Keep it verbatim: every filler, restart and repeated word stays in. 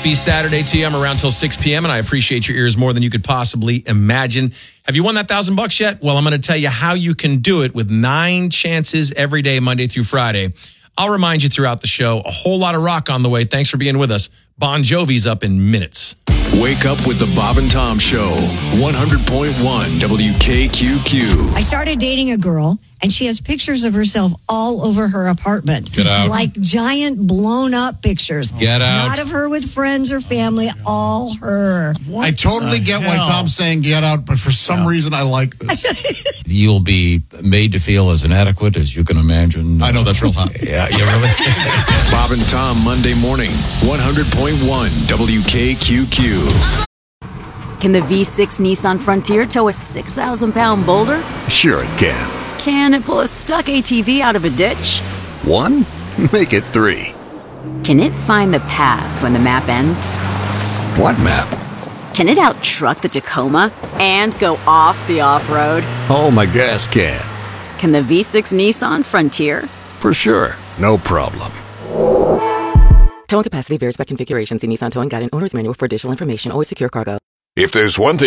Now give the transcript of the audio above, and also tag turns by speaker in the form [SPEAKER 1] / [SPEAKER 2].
[SPEAKER 1] Happy Saturday to you. I'm around till six p.m. and I appreciate your ears more than you could possibly imagine. Have you won that thousand bucks yet? Well, I'm going to tell you how you can do it with nine chances every day, Monday through Friday. I'll remind you throughout the show. A whole lot of rock on the way. Thanks for being with us. Bon Jovi's up in minutes.
[SPEAKER 2] Wake up with the Bob and Tom Show. one hundred point one W K Q Q.
[SPEAKER 3] I started dating a girl, and she has pictures of herself all over her apartment.
[SPEAKER 4] Get out.
[SPEAKER 3] Like giant blown up pictures.
[SPEAKER 4] Get out.
[SPEAKER 3] Not of her with friends or family, all her.
[SPEAKER 5] I totally get why Tom's saying get out, but for some yeah. reason I like this.
[SPEAKER 4] You'll be made to feel as inadequate as you can imagine.
[SPEAKER 5] I know, that's real hot.
[SPEAKER 4] Yeah, you really.
[SPEAKER 2] Bob and Tom, Monday morning, one hundred point one W K Q Q.
[SPEAKER 6] Can the V six Nissan Frontier tow a six thousand pound boulder?
[SPEAKER 7] Sure it can.
[SPEAKER 6] Can it pull a stuck A T V out of a ditch?
[SPEAKER 7] One? Make it three.
[SPEAKER 6] Can it find the path when the map ends?
[SPEAKER 7] What map?
[SPEAKER 6] Can it out-truck the Tacoma and go off the off-road?
[SPEAKER 7] Oh, my gas can.
[SPEAKER 6] Can the V six Nissan Frontier?
[SPEAKER 7] For sure. No problem.
[SPEAKER 8] Towing capacity varies by configuration. See Nissan Towing Guide and Owner's Manual for additional information. Always secure cargo.
[SPEAKER 2] If there's one thing